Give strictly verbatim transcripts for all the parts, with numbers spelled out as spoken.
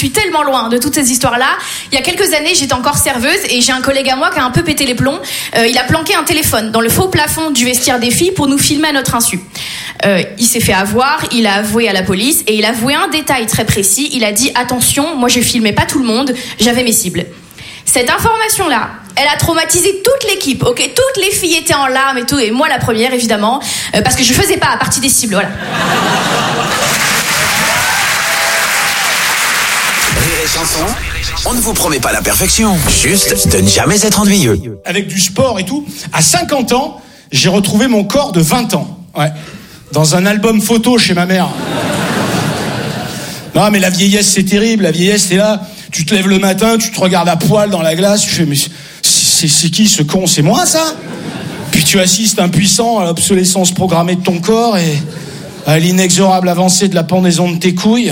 suis tellement loin de toutes ces histoires-là. Il y a quelques années, j'étais encore serveuse et j'ai un collègue à moi qui a un peu pété les plombs. Euh, il a planqué un téléphone dans le faux plafond du vestiaire des filles pour nous filmer à notre insu. Euh, il s'est fait avoir, il a avoué à la police et il a avoué un détail très précis. Il a dit « Attention, moi je filmais pas tout le monde, j'avais mes cibles ». Cette information-là, elle a traumatisé toute l'équipe, ok ? Toutes les filles étaient en larmes et tout, et moi la première, évidemment, euh, parce que je faisais pas partie des cibles, voilà. Rire et chanson, on ne vous promet pas la perfection, juste de ne jamais être ennuyeux. Avec du sport et tout, à cinquante ans, j'ai retrouvé mon corps de vingt ans. Ouais. Dans un album photo chez ma mère. Non, mais la vieillesse, c'est terrible. La vieillesse, t'es là, tu te lèves le matin, tu te regardes à poil dans la glace, tu fais, mais c'est, c'est qui ce con ? C'est moi, ça ? Puis tu assistes impuissant à l'obsolescence programmée de ton corps et à l'inexorable avancée de la pendaison de tes couilles.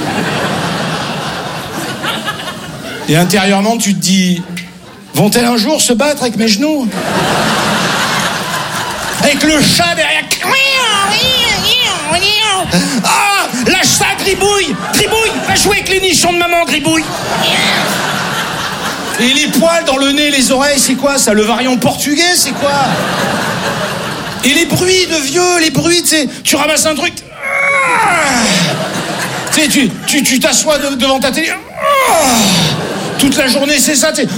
Et intérieurement, tu te dis, vont-elles un jour se battre avec mes genoux ? Avec le chat derrière. Ah, lâche ça, Gribouille. Gribouille, va jouer avec les nichons de maman, Gribouille. Et les poils dans le nez, les oreilles, c'est quoi ça? Le variant portugais, c'est quoi? Et les bruits de vieux, les bruits, tu sais, tu ramasses un truc. Tu sais, tu, tu, tu t'assois de, devant ta télé. Toute la journée, c'est ça, tu sais.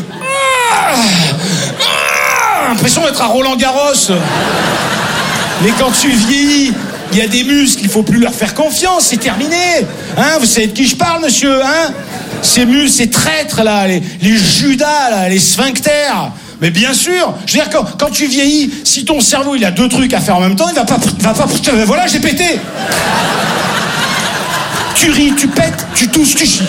L'impression d'être à Roland-Garros. Mais quand tu vieillis, il y a des muscles, il faut plus leur faire confiance, c'est terminé. Hein, vous savez de qui je parle, monsieur, hein? Ces muscles, ces traîtres, là, les, les Judas, là, les sphincters. Mais bien sûr, je veux dire, quand, quand tu vieillis, si ton cerveau, il a deux trucs à faire en même temps, il va pas... Il va pas voilà, j'ai pété. Tu ris, tu pètes, tu tousses, tu chies.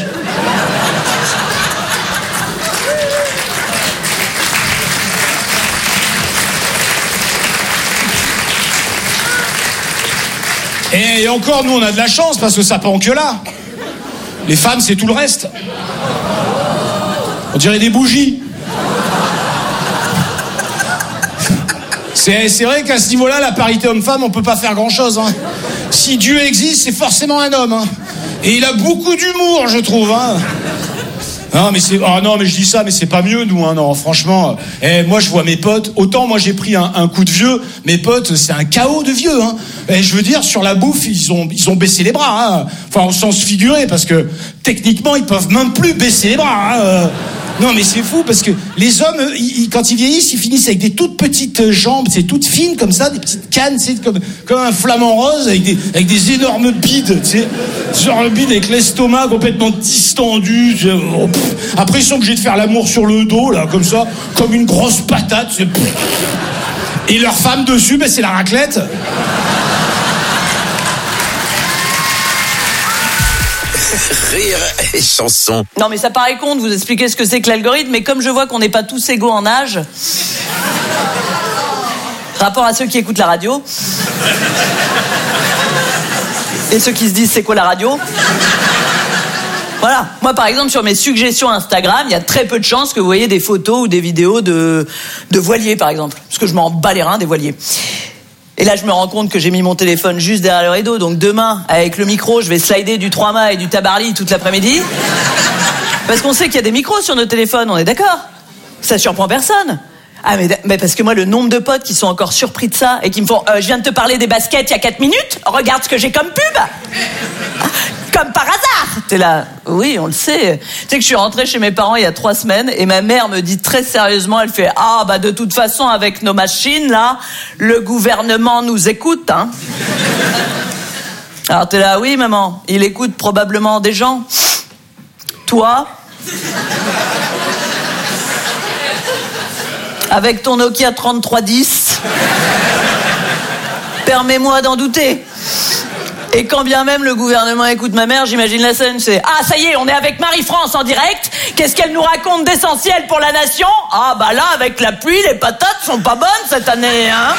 Et encore, nous, on a de la chance, parce que ça pend que là. Les femmes, c'est tout le reste. On dirait des bougies. C'est, c'est vrai qu'à ce niveau-là, la parité homme-femme, on peut pas faire grand-chose. Hein. Si Dieu existe, c'est forcément un homme. Hein. Et il a beaucoup d'humour, je trouve. Hein. Non, mais c'est... Oh non, mais je dis ça, mais c'est pas mieux, nous, hein, non, franchement. Eh, moi, je vois mes potes, autant moi, j'ai pris un, un coup de vieux, mes potes, c'est un chaos de vieux, hein. Et je veux dire, sur la bouffe, ils ont, ils ont baissé les bras, hein. Enfin, au sens figuré, parce que, techniquement, ils peuvent même plus baisser les bras, hein. Euh, non, mais c'est fou, parce que les hommes, ils, quand ils vieillissent, ils finissent avec des toutes petites jambes, c'est toutes fines, comme ça, des petites cannes, c'est comme, comme un flamant rose, avec des, avec des énormes bides, tu sais. Genre le bide avec l'estomac complètement distendu, tu sais. Oh, après, ils sont obligés de faire l'amour sur le dos, là, comme ça, comme une grosse patate. C'est... Et leur femme dessus, ben, c'est la raclette. Rire et chanson. Non, mais ça paraît con de vous expliquer ce que c'est que l'algorithme, mais comme je vois qu'on n'est pas tous égaux en âge, rapport à ceux qui écoutent la radio, et ceux qui se disent c'est quoi la radio. Voilà, moi par exemple sur mes suggestions Instagram, il y a très peu de chances que vous voyez des photos ou des vidéos de, de voiliers par exemple, parce que je m'en bats les reins des voiliers. Et là je me rends compte que j'ai mis mon téléphone juste derrière le rideau, donc demain avec le micro je vais slider du trois mâts et du Tabarly toute l'après-midi, parce qu'on sait qu'il y a des micros sur nos téléphones, on est d'accord? Ça surprend personne. Ah mais, mais parce que moi le nombre de potes qui sont encore surpris de ça et qui me font euh, je viens de te parler des baskets il y a quatre minutes, regarde ce que j'ai comme pub. Comme par hasard. T'es là, oui, on le sait. Tu sais que je suis rentrée chez mes parents il y a trois semaines et ma mère me dit très sérieusement, elle fait ah bah de toute façon avec nos machines là, le gouvernement nous écoute, hein. Alors t'es là, oui maman, il écoute probablement des gens. Toi, avec ton Nokia trente-trois dix, permets-moi d'en douter. Et quand bien même le gouvernement écoute ma mère, j'imagine la scène, c'est ah ça y est, on est avec Marie-France en direct. Qu'est-ce qu'elle nous raconte d'essentiel pour la nation? Ah bah là, avec la pluie, les patates sont pas bonnes cette année, hein.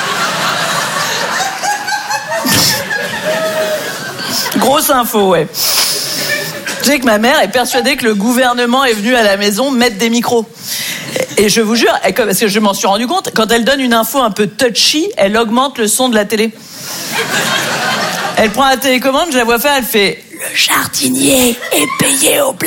Grosse info, ouais. Tu sais que ma mère est persuadée que le gouvernement est venu à la maison mettre des micros. Et je vous jure, parce que je m'en suis rendu compte, quand elle donne une info un peu touchy, elle augmente le son de la télé. Elle prend la télécommande, je la vois faire, elle fait « Le jardinier est payé au blague ».